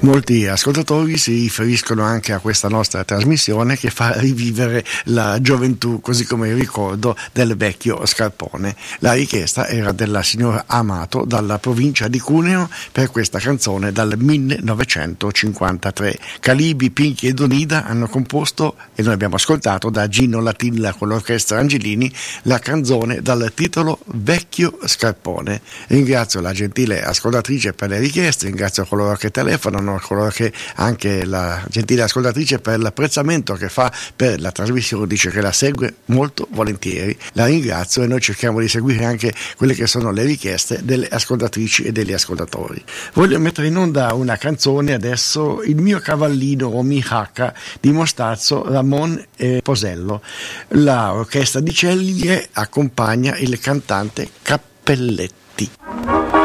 Molti ascoltatori si riferiscono anche a questa nostra trasmissione che fa rivivere la gioventù, così come il ricordo del vecchio Scarpone. La richiesta era della signora Amato dalla provincia di Cuneo per questa canzone dal 1953. Calibi, Pinchi e Donida hanno composto e noi abbiamo ascoltato da Gino Latilla con l'orchestra Angelini la canzone dal titolo Vecchio Scarpone. Ringrazio la gentile ascoltatrice per le richieste, ringrazio coloro che telefonano, coloro che anche la gentile ascoltatrice per l'apprezzamento che fa per la trasmissione, dice che la segue molto volentieri. La ringrazio e noi cerchiamo di seguire anche quelle che sono le richieste delle ascoltatrici e degli ascoltatori. Voglio mettere in onda una canzone adesso, Il mio cavallino o Mihaka di Mostazzo, Ramon e Posello. La orchestra di Cellie accompagna il cantante Cappelletti.